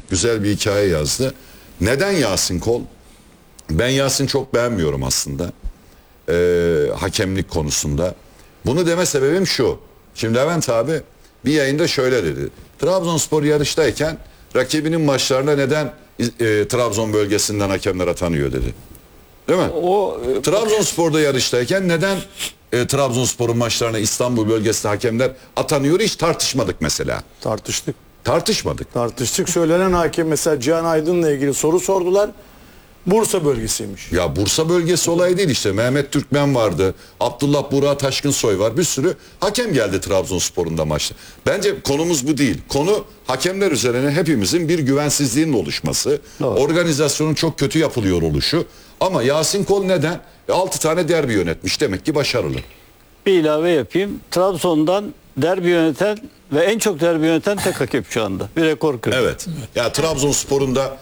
güzel bir hikaye yazdı. Neden Yasin Kol? Ben Yasin çok beğenmiyorum aslında. Hakemlik konusunda. Bunu deme sebebim şu. Şimdi Levent abi bir yayında şöyle dedi. Trabzonspor yarıştayken rakibinin maçlarına neden Trabzon bölgesinden hakemler atanıyor dedi. Değil mi? Trabzonspor'da yarıştayken neden Trabzonspor'un maçlarına İstanbul bölgesinde hakemler atanıyor, hiç tartışmadık mesela. Tartışmadık. Söylenen hakem mesela Cihan Aydın'la ilgili soru sordular. Bursa bölgesiymiş. Ya Bursa bölgesi olayı değil işte. Mehmet Türkmen vardı. Abdullah Burak Taşkınsoy var. Bir sürü hakem geldi Trabzonspor'un da maçta. Bence konumuz bu değil. Konu hakemler üzerine hepimizin bir güvensizliğinin oluşması. Doğru. Organizasyonun çok kötü yapılıyor oluşu. Ama Yasin Kol neden? 6 tane derbi yönetmiş. Demek ki başarılı. Bir ilave yapayım. Trabzon'dan derbi yöneten ve en çok derbi yöneten tek hakem şu anda. Bir rekor kırdı. Evet. Ya Trabzonspor'un da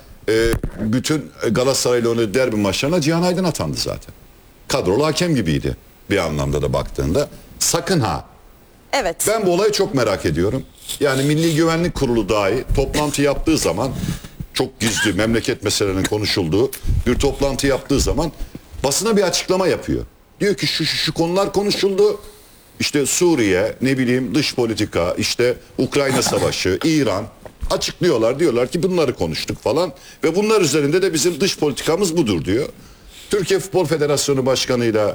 bütün Galatasaray'la oynadığı derbi maçlarına Cihan Aydın atandı zaten. Kadrolu hakem gibiydi bir anlamda da baktığında. Sakın ha. Evet. Ben bu olayı çok merak ediyorum. Yani Milli Güvenlik Kurulu dahi toplantı yaptığı zaman, çok gizli memleket meselelerinin konuşulduğu bir toplantı yaptığı zaman basına bir açıklama yapıyor. Diyor ki şu konular konuşuldu. İşte Suriye, ne bileyim dış politika, işte Ukrayna savaşı, İran açıklıyorlar. Diyorlar ki bunları konuştuk falan ve bunlar üzerinde de bizim dış politikamız budur diyor. Türkiye Futbol Federasyonu Başkanı'yla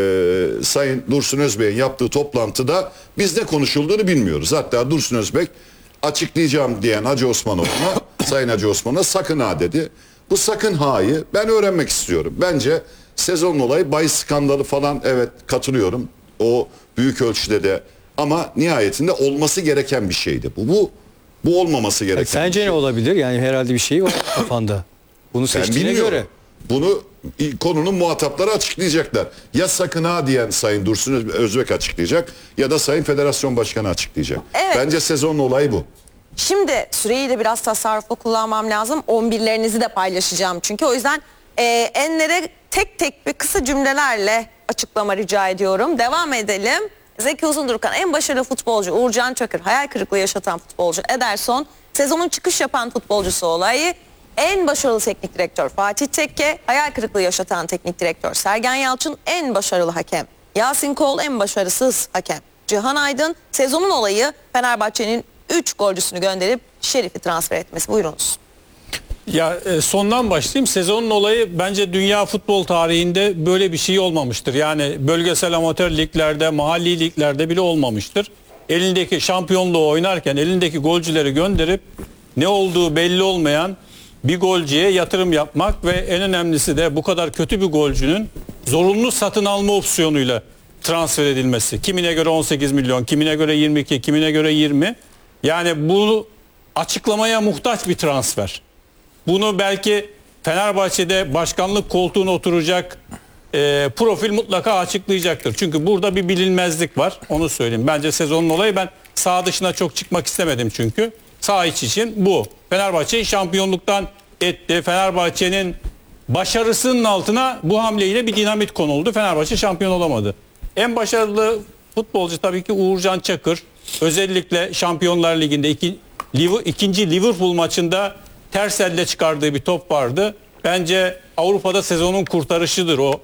Sayın Dursun Özbek'in yaptığı toplantıda biz ne konuşulduğunu bilmiyoruz. Hatta Dursun Özbek açıklayacağım diyen Hacı Osmanoğlu'na, Sayın Hacı Osman'a sakın ha dedi. Bu sakın ha'yı ben öğrenmek istiyorum. Bence sezonun olayı bahis skandalı falan, evet katılıyorum. O büyük ölçüde de, ama nihayetinde olması gereken bir şeydi. Bu olmaması gereken bir Sence şey. ne olabilir? Yani herhalde bir şey var kafanda. Bunu seçtiğine göre. Bunu konunun muhatapları açıklayacaklar. Ya sakın ha diyen Sayın Dursun Özbek açıklayacak ya da Sayın Federasyon Başkanı açıklayacak. Evet. Bence sezonun olayı bu. Şimdi süreyi de biraz tasarruflu kullanmam lazım. 11'lerinizi de paylaşacağım çünkü. O yüzden Enler'e tek tek bir kısa cümlelerle açıklama rica ediyorum. Devam edelim. Zeki Uzundurkan en başarılı futbolcu Uğurcan Çakır, hayal kırıklığı yaşatan futbolcu Ederson, sezonun çıkış yapan futbolcusu Olayı, en başarılı teknik direktör Fatih Tekke, hayal kırıklığı yaşatan teknik direktör Sergen Yalçın, en başarılı hakem Yasin Kol, en başarısız hakem Cihan Aydın, sezonun olayı Fenerbahçe'nin 3 golcüsünü gönderip Şerif'i transfer etmesi. Buyurunuz. Ya sondan başlayayım. Sezonun olayı bence dünya futbol tarihinde böyle bir şey olmamıştır. Yani bölgesel amatör liglerde, mahalli liglerde bile olmamıştır. Elindeki şampiyonluğu oynarken elindeki golcüleri gönderip ne olduğu belli olmayan bir golcüye yatırım yapmak ve en önemlisi de bu kadar kötü bir golcünün zorunlu satın alma opsiyonuyla transfer edilmesi. Kimine göre 18 milyon, kimine göre 22, kimine göre 20. Yani bu açıklamaya muhtaç bir transfer. Bunu belki Fenerbahçe'de başkanlık koltuğuna oturacak profil mutlaka açıklayacaktır. Çünkü burada bir bilinmezlik var. Onu söyleyeyim. Bence sezonun olayı, ben saha dışına çok çıkmak istemedim çünkü. Saha içi için bu. Fenerbahçe'yi şampiyonluktan etti. Fenerbahçe'nin başarısının altına bu hamleyle bir dinamit konuldu. Fenerbahçe şampiyon olamadı. En başarılı futbolcu tabii ki Uğurcan Çakır. Özellikle Şampiyonlar Ligi'nde ikinci Liverpool maçında ters elle çıkardığı bir top vardı. Bence Avrupa'da sezonun kurtarışıdır o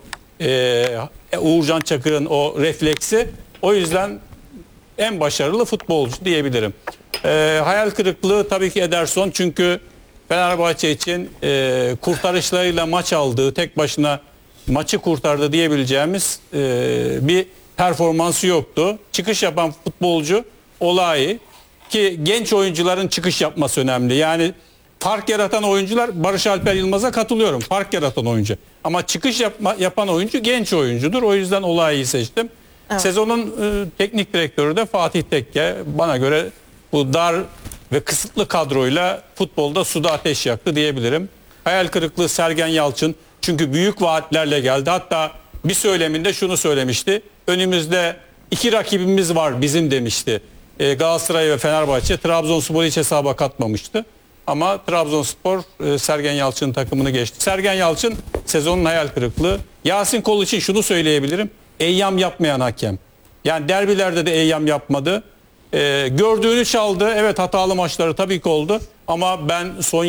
Uğurcan Çakır'ın o refleksi. O yüzden en başarılı futbolcu diyebilirim. Hayal kırıklığı tabii ki Ederson, çünkü Fenerbahçe için kurtarışlarıyla maç aldığı, tek başına maçı kurtardı diyebileceğimiz bir performansı yoktu. Çıkış yapan futbolcu Olayı, ki genç oyuncuların çıkış yapması önemli. Yani fark yaratan oyuncular, Barış Alper Yılmaz'a katılıyorum. Fark yaratan oyuncu. Ama çıkış yapan oyuncu genç oyuncudur. O yüzden Olayı'yı seçtim. Evet. Sezonun teknik direktörü de Fatih Tekke. Bana göre bu dar ve kısıtlı kadroyla futbolda suda ateş yaktı diyebilirim. Hayal kırıklığı Sergen Yalçın. Çünkü büyük vaatlerle geldi. Hatta bir söyleminde şunu söylemişti. Önümüzde 2 rakibimiz var bizim demişti. Galatasaray ve Fenerbahçe. Trabzonspor'u hiç hesaba katmamıştı. Ama Trabzonspor Sergen Yalçın'ın takımını geçti. Sergen Yalçın sezonun hayal kırıklığı. Yasin Kol için şunu söyleyebilirim. Eyyam yapmayan hakem. Yani derbilerde de eyyam yapmadı. Gördüğünü çaldı. Evet, hatalı maçları tabii ki oldu. Ama ben son